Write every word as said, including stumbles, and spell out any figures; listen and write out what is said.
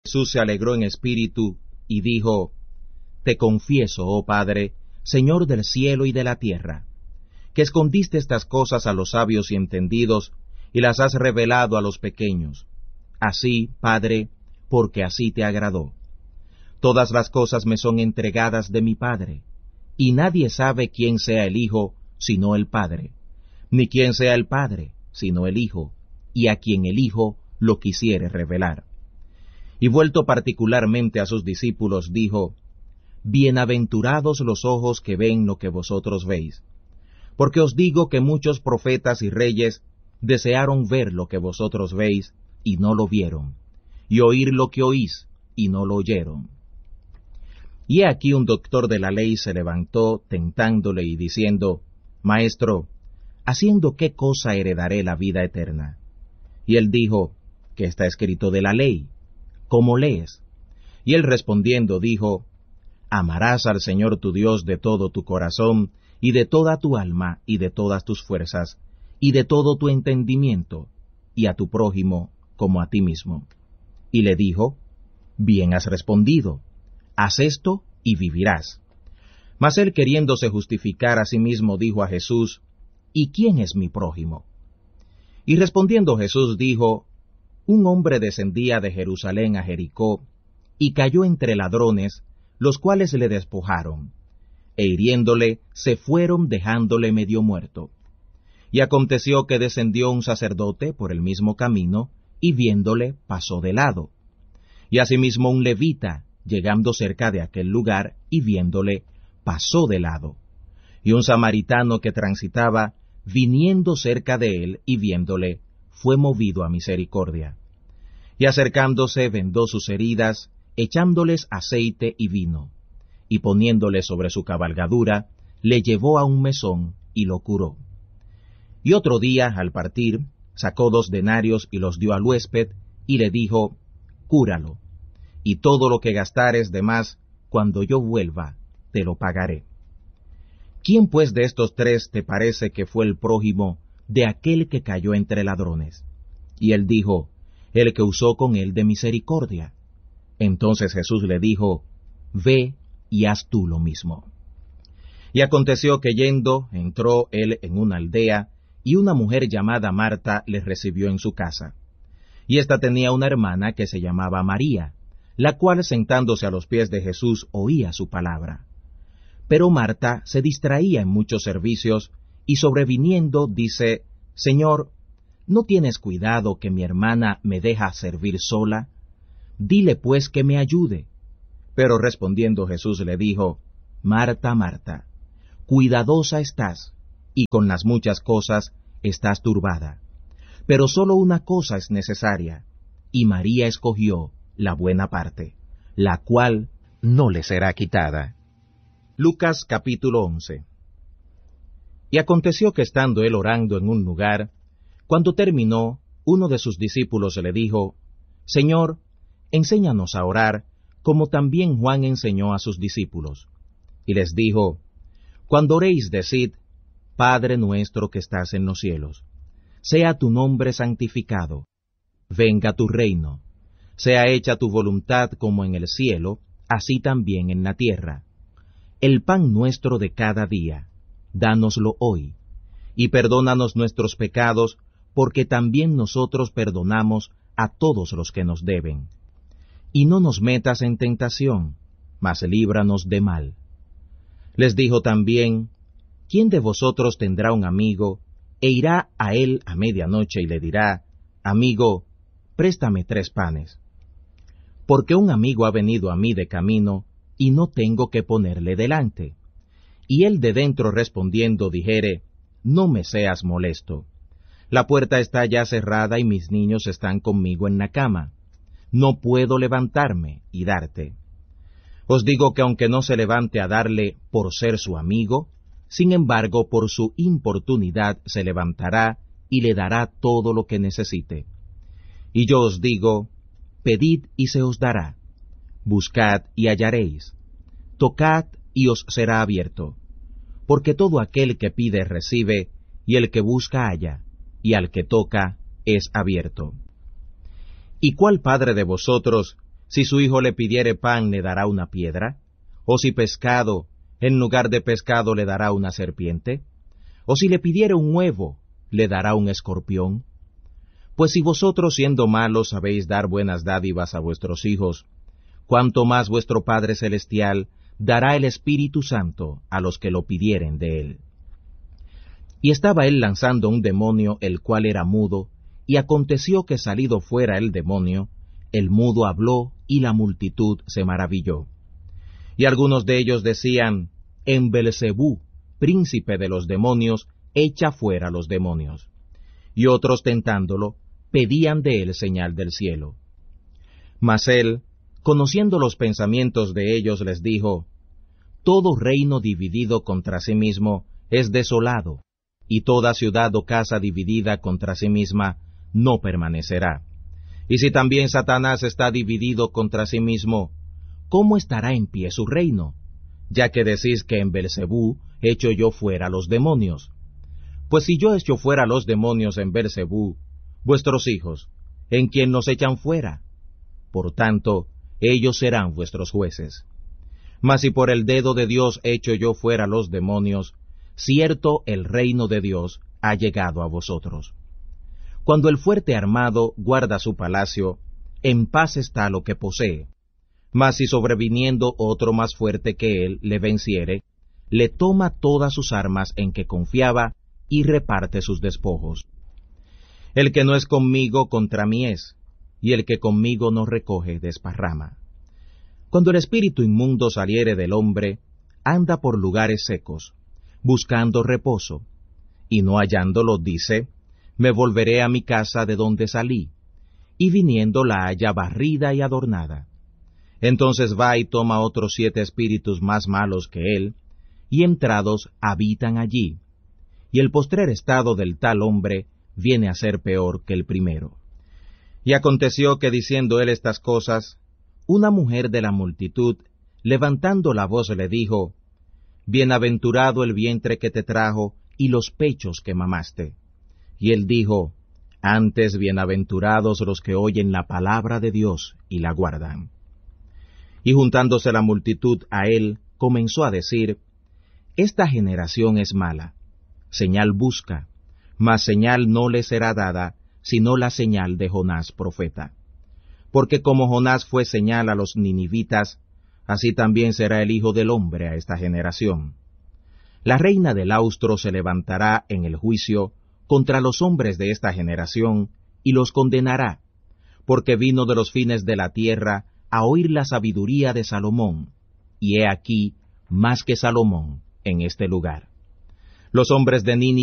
Jesús se alegró en espíritu y dijo: Te confieso, oh Padre, Señor del cielo y de la tierra, que escondiste estas cosas a los sabios y entendidos, y las has revelado a los pequeños. Así, Padre, porque así te agradó. Todas las cosas me son entregadas de mi Padre, y nadie sabe quién sea el Hijo, sino el Padre, ni quién sea el Padre, sino el Hijo, y a quien el Hijo lo quisiere revelar. Y vuelto particularmente a sus discípulos, dijo: Bienaventurados los ojos que ven lo que vosotros veis, porque os digo que muchos profetas y reyes desearon ver lo que vosotros veis, y no lo vieron, y oír lo que oís, y no lo oyeron. Y he aquí un doctor de la ley se levantó, tentándole y diciendo: Maestro, ¿haciendo qué cosa heredaré la vida eterna? Y él dijo: ¿Qué está escrito de la ley? ¿Cómo lees? Y él respondiendo dijo: Amarás al Señor tu Dios de todo tu corazón, y de toda tu alma, y de todas tus fuerzas, y de todo tu entendimiento, y a tu prójimo como a ti mismo. Y le dijo: Bien has respondido, haz esto y vivirás. Mas él, queriéndose justificar a sí mismo, dijo a Jesús: ¿Y quién es mi prójimo? Y respondiendo Jesús dijo: Un hombre descendía de Jerusalén a Jericó, y cayó entre ladrones, los cuales le despojaron, e hiriéndole, se fueron dejándole medio muerto. Y aconteció que descendió un sacerdote por el mismo camino, y viéndole, pasó de lado. Y asimismo un levita, llegando cerca de aquel lugar, y viéndole, pasó de lado. Y un samaritano que transitaba, viniendo cerca de él, y viéndole, fue movido a misericordia. Y acercándose vendó sus heridas, echándoles aceite y vino, y poniéndole sobre su cabalgadura, le llevó a un mesón, y lo curó. Y otro día, al partir, sacó dos denarios y los dio al huésped, y le dijo: Cúralo, y todo lo que gastares de más, cuando yo vuelva, te lo pagaré. ¿Quién pues de estos tres te parece que fue el prójimo de aquel que cayó entre ladrones? Y él dijo: El que usó con él de misericordia. Entonces Jesús le dijo: Ve y haz tú lo mismo. Y aconteció que yendo, entró él en una aldea, y una mujer llamada Marta le recibió en su casa. Y ésta tenía una hermana que se llamaba María, la cual sentándose a los pies de Jesús oía su palabra. Pero Marta se distraía en muchos servicios, y sobreviniendo dice: Señor, ¿no tienes cuidado que mi hermana me deja servir sola? Dile pues que me ayude. Pero respondiendo Jesús le dijo: Marta, Marta, cuidadosa estás, y con las muchas cosas estás turbada. Pero sólo una cosa es necesaria, y María escogió la buena parte, la cual no le será quitada. Lucas capítulo once. Y aconteció que estando él orando en un lugar, cuando terminó, uno de sus discípulos le dijo: Señor, enséñanos a orar, como también Juan enseñó a sus discípulos. Y les dijo: Cuando oréis, decid: Padre nuestro que estás en los cielos, sea tu nombre santificado, venga tu reino, sea hecha tu voluntad como en el cielo, así también en la tierra. El pan nuestro de cada día, dánoslo hoy, y perdónanos nuestros pecados, porque también nosotros perdonamos a todos los que nos deben. Y no nos metas en tentación, mas líbranos de mal. Les dijo también: ¿Quién de vosotros tendrá un amigo, e irá a él a medianoche y le dirá: Amigo, préstame tres panes? Porque un amigo ha venido a mí de camino, y no tengo que ponerle delante. Y él de dentro respondiendo dijere: No me seas molesto. La puerta está ya cerrada y mis niños están conmigo en la cama. No puedo levantarme y darte. Os digo que aunque no se levante a darle por ser su amigo, sin embargo por su importunidad se levantará y le dará todo lo que necesite. Y yo os digo: pedid y se os dará, buscad y hallaréis, tocad y os será abierto. Porque todo aquel que pide recibe, y el que busca halla, y al que toca es abierto. ¿Y cuál padre de vosotros, Si su hijo le pidiere pan, ¿le dará una piedra? ¿O si pescado, en lugar de pescado le dará una serpiente? ¿O si le pidiere un huevo, le dará un escorpión? Pues si vosotros siendo malos sabéis dar buenas dádivas a vuestros hijos, cuánto más vuestro Padre Celestial dará el Espíritu Santo a los que lo pidieren de él. Y estaba él lanzando un demonio, el cual era mudo, y aconteció que salido fuera el demonio, el mudo habló, y la multitud se maravilló. Y algunos de ellos decían, en Belzebú, príncipe de los demonios, echa fuera los demonios. Y otros tentándolo, pedían de él señal del cielo. Mas él, conociendo los pensamientos de ellos, les dijo, todo reino dividido contra sí mismo es desolado, y toda ciudad o casa dividida contra sí misma no permanecerá. Y si también Satanás está dividido contra sí mismo, ¿cómo estará en pie su reino? Ya que decís que en Belzebú echo yo fuera los demonios. Pues si yo echo fuera los demonios en Belzebú, vuestros hijos, ¿en quién los echan fuera? Por tanto, ellos serán vuestros jueces. Mas si por el dedo de Dios echo yo fuera los demonios, cierto el reino de Dios ha llegado a vosotros. Cuando el fuerte armado guarda su palacio, en paz está lo que posee. Mas si sobreviniendo otro más fuerte que él le venciere, le toma todas sus armas en que confiaba y reparte sus despojos. El que no es conmigo contra mí es, y el que conmigo no recoge desparrama. Cuando el espíritu inmundo saliere del hombre, anda por lugares secos, buscando reposo, y no hallándolo dice, me volveré a mi casa de donde salí, y viniendo la halla barrida y adornada. Entonces va y toma otros siete espíritus más malos que él, y entrados habitan allí, y el postrer estado del tal hombre viene a ser peor que el primero. Y aconteció que diciendo él estas cosas, una mujer de la multitud, levantando la voz, le dijo, bienaventurado el vientre que te trajo, y los pechos que mamaste. Y él dijo, antes bienaventurados los que oyen la palabra de Dios y la guardan. Y juntándose la multitud a él, comenzó a decir, esta generación es mala, señal busca, mas señal no le será dada, sino la señal de Jonás profeta. Porque como Jonás fue señal a los ninivitas, así también será el Hijo del Hombre a esta generación. La reina del austro se levantará en el juicio contra los hombres de esta generación, y los condenará, porque vino de los fines de la tierra a oír la sabiduría de Salomón, y he aquí más que Salomón en este lugar. Los hombres de Nínive